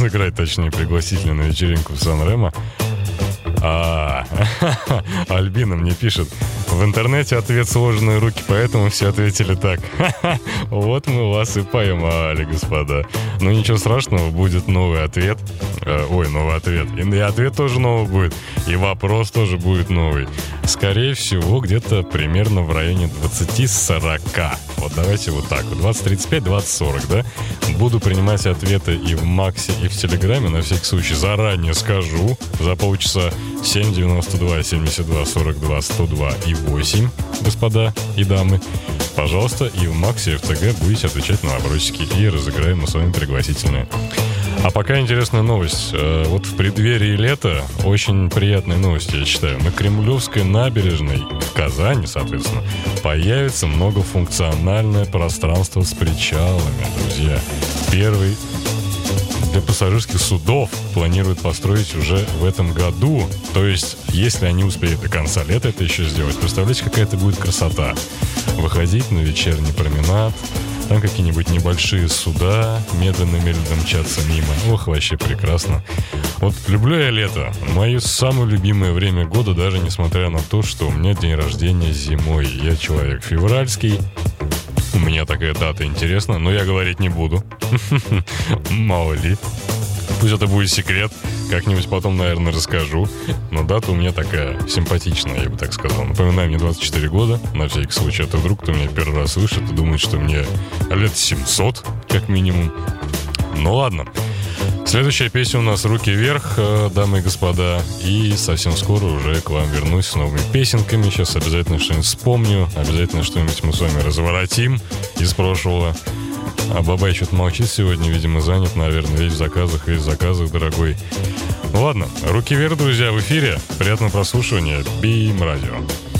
разыграть, точнее, пригласительную на вечеринку в Сан-Ремо. Альбина мне пишет: в интернете ответ «сложенные руки», поэтому все ответили так. Вот мы вас и поймали, господа. Но ничего страшного, будет новый ответ. Новый ответ. И ответ тоже новый будет. И вопрос тоже будет новый. Скорее всего, где-то примерно в районе 20-40. Вот давайте вот так. 20-35, 20-40, да? Буду принимать ответы и в Максе, и в Телеграме. На всякий случай заранее скажу. За полчаса 792 72 42 102 и 8, господа и дамы. Пожалуйста, и в Максе, и в ТГ будете отвечать на вопросики, и разыграем мы с вами пригласительные. А пока интересная новость. Вот в преддверии лета очень приятные новости, я считаю. На Кремлевской набережной в Казани, соответственно, появится многофункциональное пространство с причалами, друзья. Первый для пассажирских судов планируют построить уже в этом году. То есть, если они успеют до конца лета это еще сделать, представляете, какая это будет красота. Выходить на вечерний променад, там какие-нибудь небольшие суда медленно-медленно мчатся мимо. Ох, вообще прекрасно. Вот люблю я лето. Мое самое любимое время года, даже несмотря на то, что у меня день рождения зимой. Я человек февральский. У меня такая дата интересна, но я говорить не буду. Мало ли. Пусть это будет секрет. Как-нибудь потом, наверное, расскажу. Но дата у меня такая симпатичная, я бы так сказал. Напоминаю, мне 24 года. На всякий случай, это вдруг кто меня первый раз слышит и думает, что мне лет 700, как минимум. Ну ладно. Следующая песня у нас «Руки вверх», дамы и господа. И совсем скоро уже к вам вернусь с новыми песенками. Сейчас обязательно что-нибудь вспомню. Обязательно что-нибудь мы с вами разворотим из прошлого. А Бабай что-то молчит сегодня, видимо, занят, наверное, весь в заказах, дорогой. Ну ладно, «Руки вверх», друзья, в эфире. Приятного прослушивания. Бим Радио.